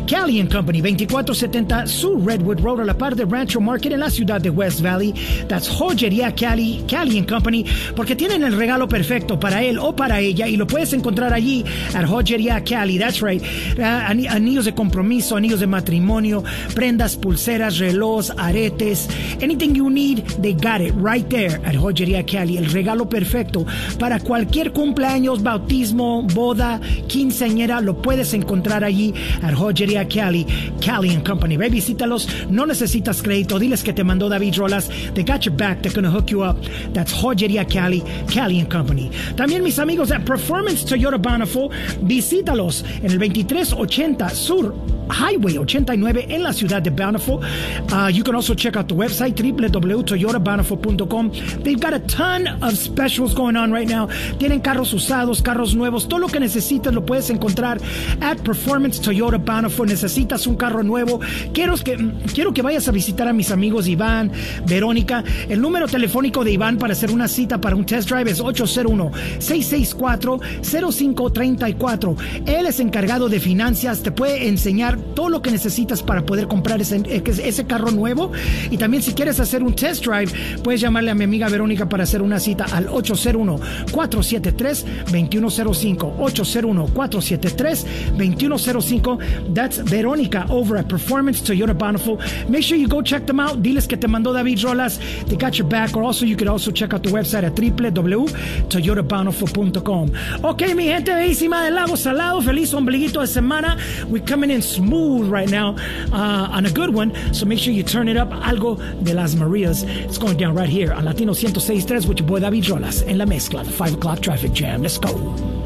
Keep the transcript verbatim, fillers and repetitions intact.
Cali and Company, veinticuatro setenta Sur Redwood Road, a la par de Rancho Market en la ciudad de West Valley. That's Joyería Cali, Cali and Company, porque tienen el regalo perfecto para él o para ella y lo puedes encontrar allí at Joyería Cali. That's right. Uh, anillos de compromiso, anillos de matrimonio, prendas, pulseras, relojes, aretes, anything you need, they got it right there at Joyería Cali. El regalo perfecto para cualquier cumpleaños, bautismo, boda, quinceañera, lo puedes encontrar allí at Joyería Cali, Cali and Company. Ve, visítalos, no necesitas crédito, diles que te mandó David Rolas. They got your back, they're gonna hook you up. That's Joyería Cali, Cali and Company. También mis amigos at Performance Toyota Bountiful, visítalos en el veintitrés ochenta Sur Highway ochenta y nueve en la ciudad de Bountiful. Uh, you can also check out the website w w w dot toyota bountiful dot com. They've got a ton of specials going on right now. Tienen carros usados, carros nuevos, todo lo que necesitas lo puedes encontrar at Performance Toyota Bountiful. Necesitas un carro nuevo. Quiero que, quiero que vayas a visitar a mis amigos Iván, Verónica. El número telefónico de Iván para hacer una cita para un test drive es ocho cero uno, seis seis cuatro, cero cinco tres cuatro. Él es encargado de finanzas, te puede enseñar todo lo que necesitas para poder comprar ese, ese carro nuevo. Y también si quieres hacer un test drive, puedes llamarle a mi amiga Verónica para hacer una cita al ocho cero uno, cuatro siete tres, dos uno cero cinco, ocho cero uno, cuatro siete tres, dos uno cero cinco. That's Verónica over at Performance Toyota Bountiful. Make sure you go check them out. Diles que te mandó David Rolas. They got your back. Or also you could also check out the website at w w w dot toyota bountiful dot com. Ok, mi gente bellísima del Lago Salado, feliz ombliguito de semana. We're coming in smooth right now uh, on a good one, so make sure you turn it up. Algo de las Marias. It's going down right here on Latino one oh six point three with your boy David Rolas en la mezcla, the five o'clock traffic jam. Let's go.